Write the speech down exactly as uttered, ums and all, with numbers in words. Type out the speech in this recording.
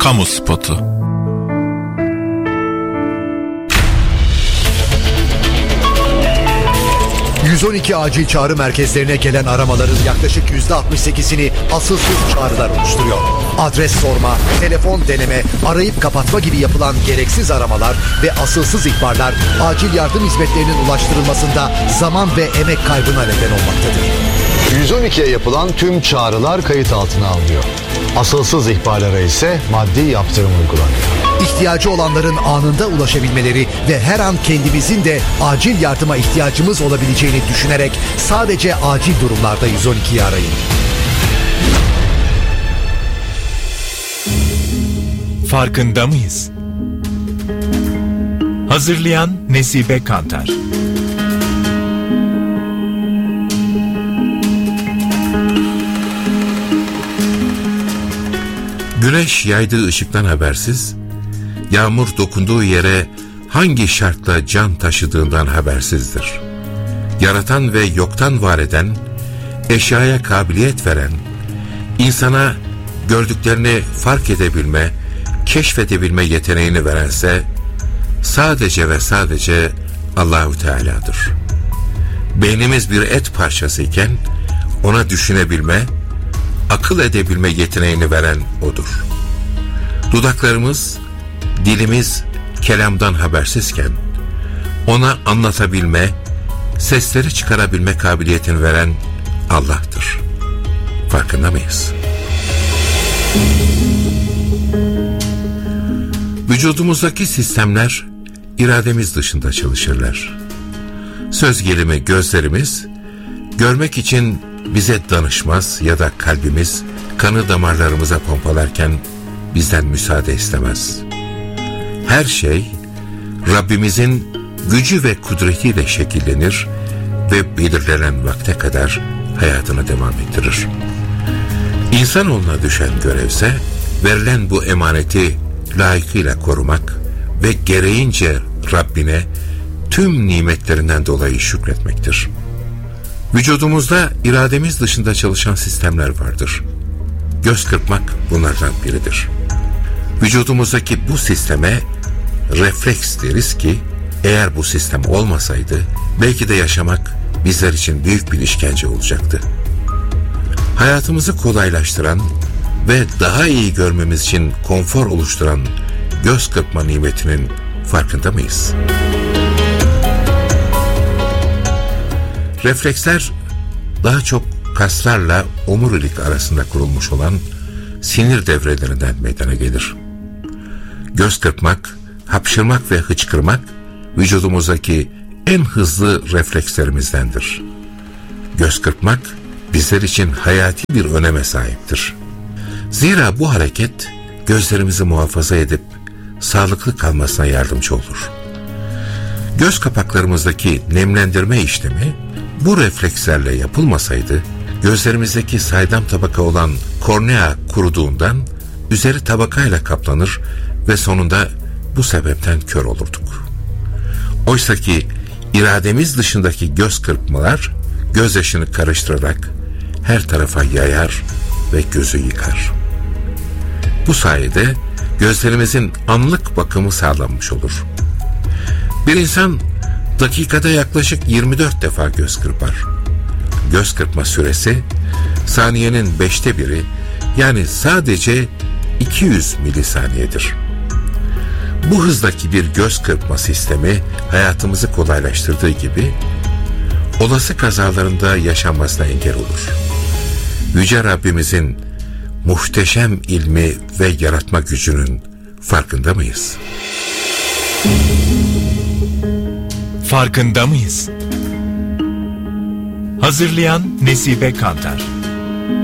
Kamu spotu. yüz on iki acil çağrı merkezlerine gelen aramaların yaklaşık yüzde altmış sekizini asılsız çağrılar oluşturuyor. Adres sorma, telefon deneme, arayıp kapatma gibi yapılan gereksiz aramalar ve asılsız ihbarlar acil yardım hizmetlerinin ulaştırılmasında zaman ve emek kaybına neden olmaktadır. yüz on ikiye yapılan tüm çağrılar kayıt altına alınıyor. Asılsız ihbarlara ise maddi yaptırım uygulanıyor. İhtiyacı olanların anında ulaşabilmeleri ve her an kendimizin de acil yardıma ihtiyacımız olabileceğini düşünerek sadece acil durumlarda yüz on ikiyi arayın. Farkında mıyız? Hazırlayan Nesibe Kantar. Güneş yaydığı ışıktan habersiz, yağmur dokunduğu yere hangi şartla can taşıdığından habersizdir. Yaratan ve yoktan var eden, eşyaya kabiliyet veren, insana gördüklerini fark edebilme, keşfedebilme yeteneğini verense sadece ve sadece Allahu Teala'dır. Beynimiz bir et parçası iken ona düşünebilme, akıl edebilme yeteneğini veren O'dur. Dudaklarımız, dilimiz kelamdan habersizken ona anlatabilme, sesleri çıkarabilme kabiliyetini veren Allah'tır. Farkında mıyız? Vücudumuzdaki sistemler irademiz dışında çalışırlar. Söz gelimi gözlerimiz görmek için bize danışmaz ya da kalbimiz kanı damarlarımıza pompalarken bizden müsaade istemez. Her şey Rabbimizin gücü ve kudretiyle şekillenir ve belirlenen vakte kadar hayatını devam ettirir. İnsanoğluna düşen görevse verilen bu emaneti layıkıyla korumak ve gereğince Rabbine tüm nimetlerinden dolayı şükretmektir. Vücudumuzda irademiz dışında çalışan sistemler vardır. Göz kırpmak bunlardan biridir. Vücudumuzdaki bu sisteme refleks deriz ki, eğer bu sistem olmasaydı belki de yaşamak bizler için büyük bir işkence olacaktı. Hayatımızı kolaylaştıran ve daha iyi görmemiz için konfor oluşturan göz kırpma nimetinin farkında mıyız? Refleksler daha çok kaslarla omurilik arasında kurulmuş olan sinir devrelerinden meydana gelir. Göz kırpmak, hapşırmak ve hıçkırmak vücudumuzdaki en hızlı reflekslerimizdendir. Göz kırpmak bizler için hayati bir öneme sahiptir. Zira bu hareket gözlerimizi muhafaza edip sağlıklı kalmasına yardımcı olur. Göz kapaklarımızdaki nemlendirme işlemi bu reflekslerle yapılmasaydı gözlerimizdeki saydam tabaka olan kornea kuruduğundan üzeri tabakayla kaplanır ve sonunda bu sebepten kör olurduk. Oysaki irademiz dışındaki göz kırpmalar gözyaşını karıştırarak her tarafa yayar ve gözü yıkar. Bu sayede gözlerimizin anlık bakımı sağlanmış olur. Bir insan dakikada yaklaşık yirmi dört defa göz kırpar. Göz kırpma süresi saniyenin beşte biri, yani sadece iki yüz milisaniyedir. Bu hızdaki bir göz kırpma sistemi hayatımızı kolaylaştırdığı gibi olası kazalarında yaşanmasına engel olur. Yüce Rabbimizin muhteşem ilmi ve yaratma gücünün farkında mıyız? Farkında mıyız? Hazırlayan Nesibe Kantar.